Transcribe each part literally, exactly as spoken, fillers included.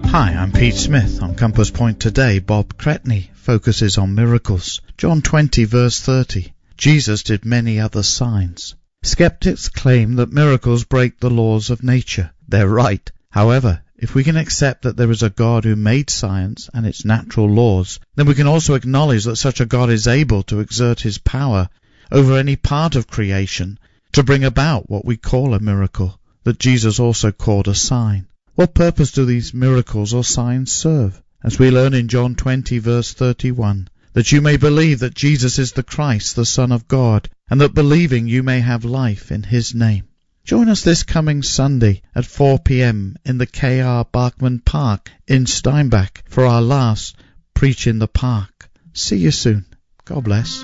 Hi, I'm Pete Smith. On Compass Point today, Bob Cretney focuses on miracles. John twenty verse thirty. Jesus did many other signs. Skeptics claim that miracles break the laws of nature. They're right. However, if we can accept that there is a God who made science and its natural laws, then we can also acknowledge that such a God is able to exert his power over any part of creation to bring about what we call a miracle, that Jesus also called a sign. What purpose do these miracles or signs serve? As we learn in John twenty verse thirty-one, that you may believe that Jesus is the Christ, the Son of God, and that believing you may have life in his name. Join us this coming Sunday at four p.m. in the K R Bachman Park in Steinbach for our last Preach in the Park. See you soon. God bless.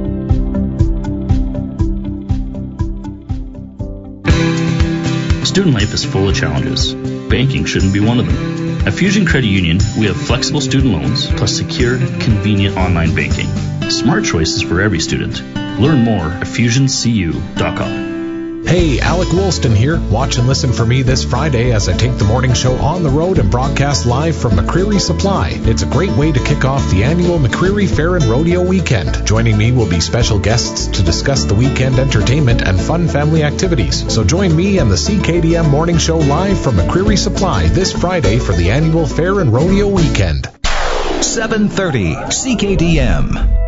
Student life is full of challenges. Banking shouldn't be one of them. At Fusion Credit Union, we have flexible student loans plus secure, convenient online banking. Smart choices for every student. Learn more at fusion c u dot com. Hey, Alec Woolston here. Watch and listen for me this Friday as I take the morning show on the road and broadcast live from McCreary Supply. It's a great way to kick off the annual McCreary Fair and Rodeo Weekend. Joining me will be special guests to discuss the weekend entertainment and fun family activities. So join me and the C K D M morning show live from McCreary Supply this Friday for the annual Fair and Rodeo Weekend. seven thirty C K D M.